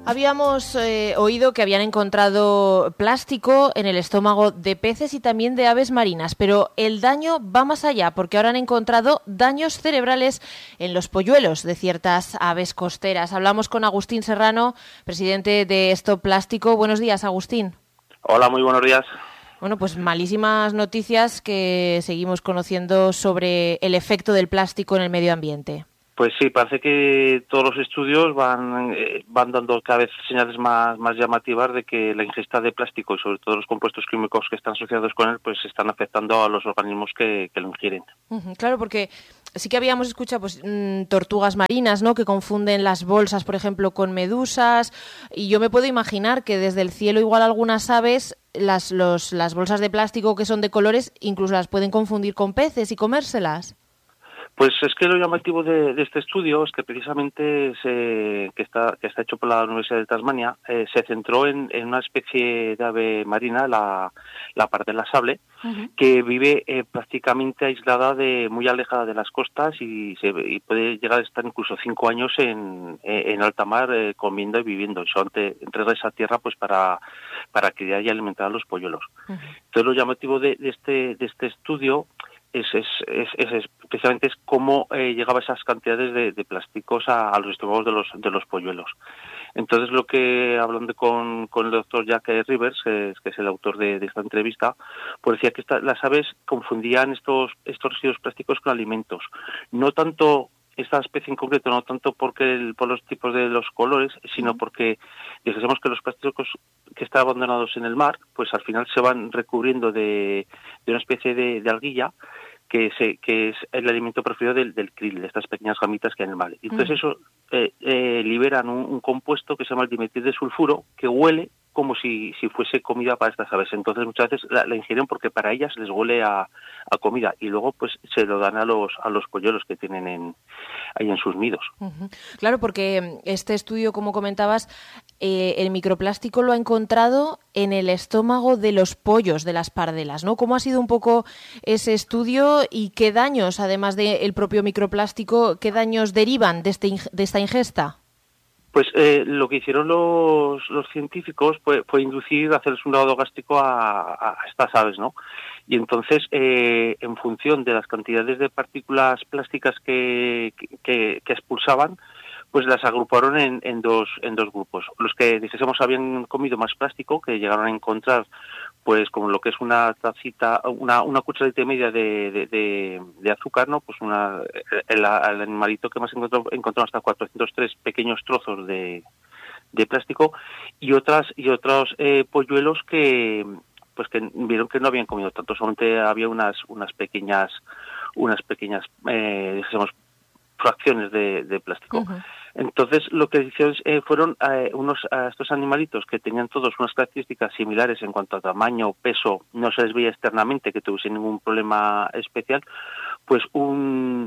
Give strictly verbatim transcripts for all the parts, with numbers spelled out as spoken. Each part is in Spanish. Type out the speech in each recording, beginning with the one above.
Habíamos eh, oído que habían encontrado plástico en el estómago de peces y también de aves marinas, pero el daño va más allá, porque ahora han encontrado daños cerebrales en los polluelos de ciertas aves costeras. Hablamos con Agustín Serrano, presidente de Stop Plástico. Buenos días, Agustín. Hola, muy buenos días. Bueno, pues malísimas noticias que seguimos conociendo sobre el efecto del plástico en el medio ambiente. Pues sí, parece que todos los estudios van eh, van dando cada vez señales más, más llamativas de que la ingesta de plástico y sobre todo los compuestos químicos que están asociados con él, pues están afectando a los organismos que, que lo ingieren. Uh-huh, claro, porque sí que habíamos escuchado pues mmm, tortugas marinas, ¿no?, que confunden las bolsas, por ejemplo, con medusas, y yo me puedo imaginar que desde el cielo igual algunas aves, las, los, las bolsas de plástico que son de colores, incluso las pueden confundir con peces y comérselas. Pues es que lo llamativo de, de este estudio es que precisamente se, que está que está hecho por la Universidad de Tasmania eh, se centró en, en una especie de ave marina, la, la pardela sable, uh-huh. que vive eh, prácticamente aislada, de muy alejada de las costas y, se, y puede llegar a estar incluso cinco años en, en alta mar eh, comiendo y viviendo. Y solamente regresa a tierra pues para, para criar y alimentar a los polluelos. Uh-huh. Entonces lo llamativo de, de, este, de este estudio Es, es, es, es, es precisamente es cómo eh, llegaba esas cantidades de, de plásticos a, a los estómagos de los de los polluelos. Entonces, lo que hablando con, con el doctor Jack Rivers, eh, que es el autor de, de esta entrevista, pues decía que esta, las aves confundían estos estos residuos plásticos con alimentos, no tanto esta especie en concreto, no tanto porque el, por los tipos de los colores, sino porque dijésemos que los plásticos que están abandonados en el mar, pues al final se van recubriendo de, de una especie de, de alguilla que, se, que es el alimento preferido del, del krill, de estas pequeñas gamitas que hay en el mar. Y entonces mm. eso eh, eh, liberan un, un compuesto que se llama el dimetil de sulfuro, que huele como si, si fuese comida para estas aves. Entonces muchas veces la, la ingieren porque para ellas les huele a, a comida y luego pues se lo dan a los a los polluelos que tienen en, ahí en sus nidos. Uh-huh. Claro, porque este estudio, como comentabas, eh, el microplástico lo ha encontrado en el estómago de los pollos de las pardelas, ¿no? ¿Cómo ha sido un poco ese estudio y qué daños, además del propio microplástico, qué daños derivan de, este, de esta ingesta? Pues eh, lo que hicieron los, los científicos fue, fue inducir, hacerles un lavado gástrico a, a estas aves, ¿no? Y entonces, eh, en función de las cantidades de partículas plásticas que, que, que expulsaban, pues las agruparon en, en dos en dos grupos. Los que, dijésemos, habían comido más plástico, que llegaron a encontrar pues como lo que es una tacita, una, una cucharadita y media de, de, de, de azúcar, ¿no? Pues una, el, el animalito que más encontró, encontró hasta cuatrocientos tres pequeños trozos de, de plástico, y otras, y otros eh, polluelos que, pues que vieron que no habían comido tanto, solamente había unas, unas pequeñas, unas pequeñas, eh, digamos, fracciones de, de plástico. Uh-huh. Entonces, lo que hicieron eh, fueron eh, unos a estos animalitos que tenían todos unas características similares en cuanto a tamaño, peso, no se les veía externamente que tuviesen ningún problema especial, pues un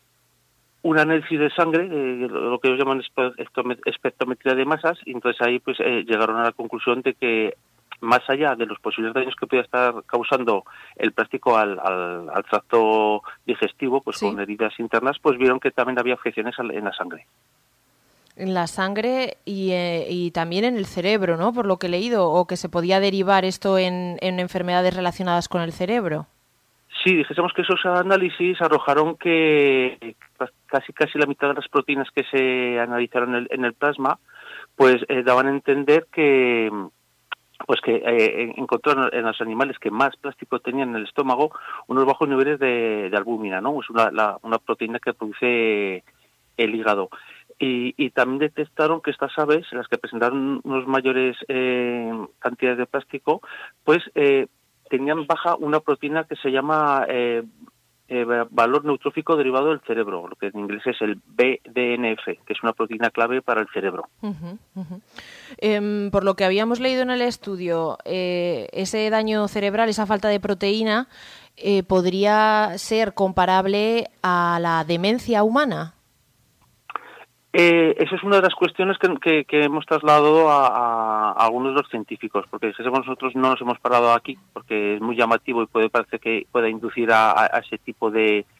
un análisis de sangre, eh, lo que ellos llaman espectrometría de masas, y entonces ahí pues eh, llegaron a la conclusión de que más allá de los posibles daños que podía estar causando el plástico al, al, al tracto digestivo, pues sí, con heridas internas, pues vieron que también había afecciones en la sangre. En la sangre y, eh, y también en el cerebro, ¿no? Por lo que he leído, o que se podía derivar esto en, en enfermedades relacionadas con el cerebro. Sí, dijésemos que esos análisis arrojaron que casi casi la mitad de las proteínas que se analizaron en el, en el plasma, pues eh, daban a entender que pues que eh, encontraron en los animales que más plástico tenían en el estómago unos bajos niveles de, de albúmina, ¿no? Es una, la, una proteína que produce el hígado. Y, y también detectaron que estas aves, las que presentaron unos mayores eh, cantidades de plástico, pues eh, tenían baja una proteína que se llama eh, eh, valor neutrófico derivado del cerebro, lo que en inglés es el B D N F, que es una proteína clave para el cerebro. Uh-huh, uh-huh. Eh, por lo que habíamos leído en el estudio, eh, ese daño cerebral, esa falta de proteína, eh, ¿podría ser comparable a la demencia humana? Eh, esa es una de las cuestiones que, que, que hemos trasladado a, a, a algunos de los científicos, porque nosotros no nos hemos parado aquí, porque es muy llamativo y puede parecer que pueda inducir a, a ese tipo de,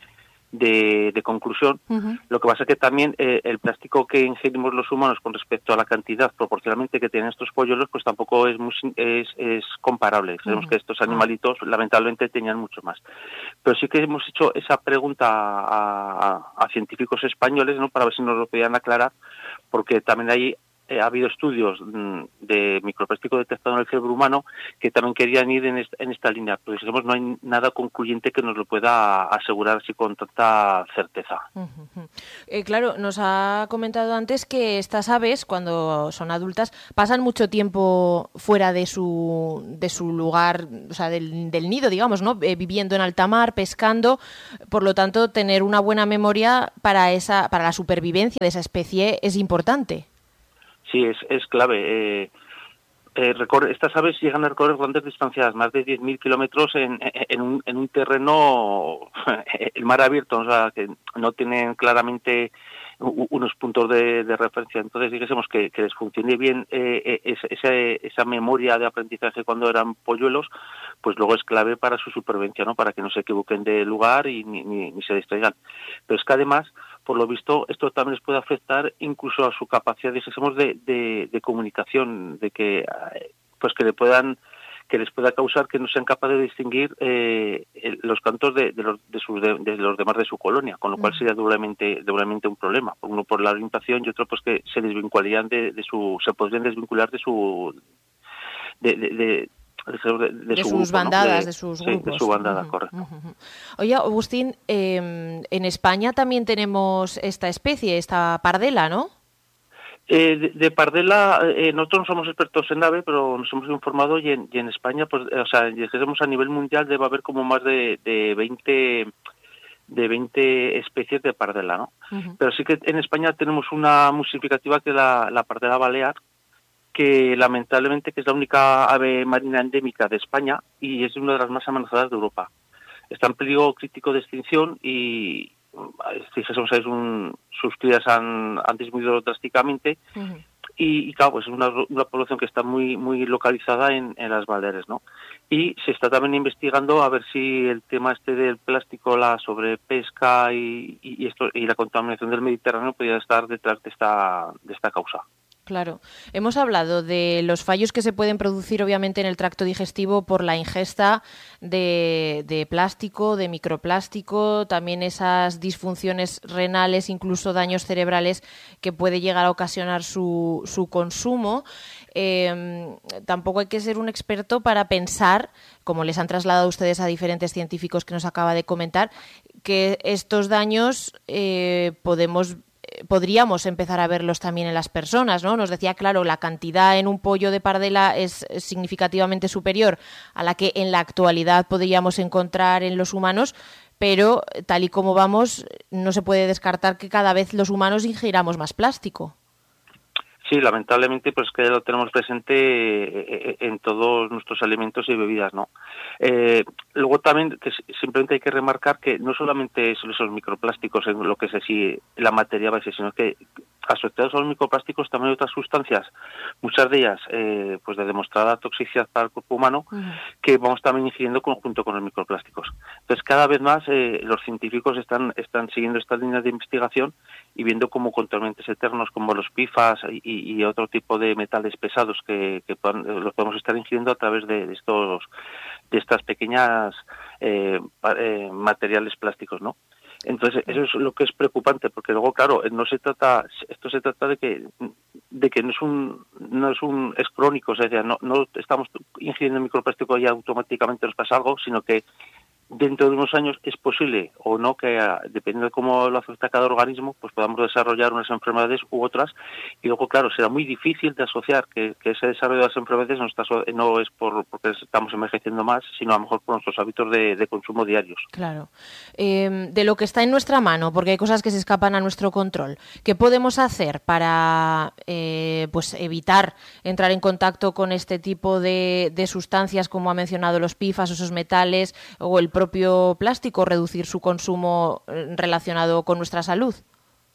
de, de conclusión. Uh-huh. Lo que pasa es que también eh, el plástico que ingerimos los humanos con respecto a la cantidad proporcionalmente que tienen estos polluelos, pues tampoco es muy, es, es comparable. Sabemos uh-huh. que estos animalitos uh-huh. lamentablemente tenían mucho más. Pero sí que hemos hecho esa pregunta a, a, a científicos españoles, ¿no?, para ver si nos lo podían aclarar, porque también hay Eh, ha habido estudios mm, de microplástico detectado en el cerebro humano que también querían ir en esta, en esta línea, pero digamos no hay nada concluyente que nos lo pueda asegurar así con tanta certeza. Uh-huh. Eh, claro, nos ha comentado antes que estas aves, cuando son adultas, pasan mucho tiempo fuera de su de su lugar, o sea, del, del nido, digamos, ¿no? Eh, viviendo en alta mar, pescando, por lo tanto, tener una buena memoria para esa para la supervivencia de esa especie es importante. Sí, es, es clave. Eh, eh, recorre, estas aves llegan a recorrer grandes distancias, más de diez mil kilómetros en, en, un, en un terreno, el mar abierto, o sea, que no tienen claramente unos puntos de, de referencia. Entonces, dijésemos que, que les funcione bien eh, esa, esa memoria de aprendizaje cuando eran polluelos, pues luego es clave para su supervivencia, ¿no? Para que no se equivoquen de lugar y ni, ni, ni se distraigan. Pero es que además, por lo visto, esto también les puede afectar incluso a su capacidad, dijésemos, de, de, de comunicación, de que pues que le puedan que les pueda causar que no sean capaces de distinguir eh, los cantos de, de, los, de, sus, de, de los demás de su colonia, con lo cual sería doblemente, doblemente un problema. Uno por la orientación y otro pues que se desvincularían de, de su, se podrían desvincular de su de, de, de De, de, de su sus grupo, bandadas, ¿no? de, de sus sí, grupos. de su bandada, uh-huh, correcto. Uh-huh. Oye, Agustín, eh, en España también tenemos esta especie, esta pardela, ¿no? Eh, de, de pardela, eh, nosotros no somos expertos en ave, pero nos hemos informado y en, y en España, pues, eh, o sea, dijésemos a nivel mundial debe haber como más de, de veinte de veinte especies de pardela, ¿no? Uh-huh. Pero sí que en España tenemos una muy significativa que es la, la pardela balear, que lamentablemente que es la única ave marina endémica de España y es una de las más amenazadas de Europa. Está en peligro crítico de extinción y dijésemos, es un, sus crías han, han disminuido drásticamente uh-huh. y, y claro, pues es una, una población que está muy muy localizada en, en las Baleares, ¿no? Y se está también investigando a ver si el tema este del plástico, la sobrepesca y, y, esto, y la contaminación del Mediterráneo podría estar detrás de esta, de esta causa. Claro. Hemos hablado de los fallos que se pueden producir, obviamente, en el tracto digestivo por la ingesta de, de plástico, de microplástico, también esas disfunciones renales, incluso daños cerebrales que puede llegar a ocasionar su, su consumo. Eh, tampoco hay que ser un experto para pensar, como les han trasladado ustedes a diferentes científicos que nos acaba de comentar, que estos daños eh, podemos podríamos empezar a verlos también en las personas, ¿no? Nos decía, claro, la cantidad en un pollo de pardela es significativamente superior a la que en la actualidad podríamos encontrar en los humanos, pero tal y como vamos, no se puede descartar que cada vez los humanos ingiramos más plástico. Sí, lamentablemente, pues que lo tenemos presente en todos nuestros alimentos y bebidas, ¿no? Eh, luego también que simplemente hay que remarcar que no solamente son esos microplásticos en lo que es así la materia base, sino que asociados a los microplásticos también hay otras sustancias, muchas de ellas eh, pues de demostrada toxicidad para el cuerpo humano, uh-huh. que vamos también ingiriendo conjunto con los microplásticos. Entonces, cada vez más eh, los científicos están están siguiendo estas líneas de investigación y viendo cómo contaminantes eternos como los P F A S y y otro tipo de metales pesados que, que los podemos estar ingiriendo a través de, de estos de estas pequeñas eh, eh, materiales plásticos, ¿no? Entonces eso es lo que es preocupante, porque luego claro no se trata esto se trata de que de que no es un no es un es crónico, o sea, no no estamos ingiriendo microplástico y automáticamente nos pasa algo, sino que dentro de unos años es posible o no que, dependiendo de cómo lo afecta a cada organismo, pues podamos desarrollar unas enfermedades u otras. Y luego, claro, será muy difícil de asociar que, que ese desarrollo de las enfermedades no, está, no es por porque estamos envejeciendo más, sino a lo mejor por nuestros hábitos de, de consumo diarios. Claro. Eh, de lo que está en nuestra mano, porque hay cosas que se escapan a nuestro control, ¿qué podemos hacer para eh, pues evitar entrar en contacto con este tipo de, de sustancias, como ha mencionado los P F A S, esos metales, o el propio plástico, reducir su consumo relacionado con nuestra salud?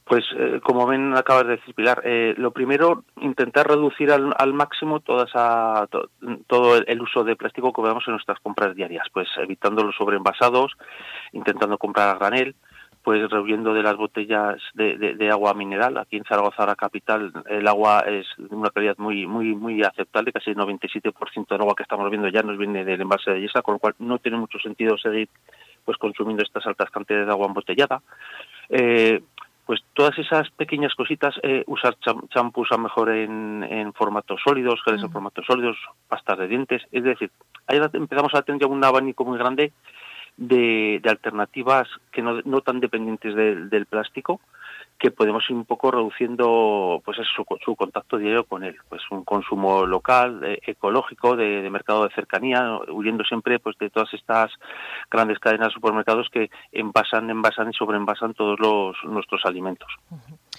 Pues eh, como ven, acabas de decir, Pilar, eh, lo primero, intentar reducir al, al máximo toda esa, to, todo el, el uso de plástico que vemos en nuestras compras diarias, pues evitando los sobreenvasados, intentando comprar a granel, pues rehuyendo de las botellas de, de, de agua mineral. Aquí en Zaragoza, la capital, el agua es de una calidad muy muy muy aceptable, casi el noventa y siete por ciento del agua que estamos viendo ya nos viene del envase de Yesa, con lo cual no tiene mucho sentido seguir pues consumiendo estas altas cantidades de agua embotellada. Eh, pues todas esas pequeñas cositas, eh, usar champús a mejor en, en formatos sólidos, geles uh-huh. en formatos sólidos, pastas de dientes, es decir, ahí empezamos a tener ya un abanico muy grande de, de alternativas que no, no tan dependientes de, del plástico, que podemos ir un poco reduciendo pues su, su contacto diario con él, pues un consumo local, eh, ecológico, de, de mercado de cercanía, huyendo siempre pues de todas estas grandes cadenas de supermercados que envasan, envasan y sobreenvasan todos los nuestros alimentos. Uh-huh.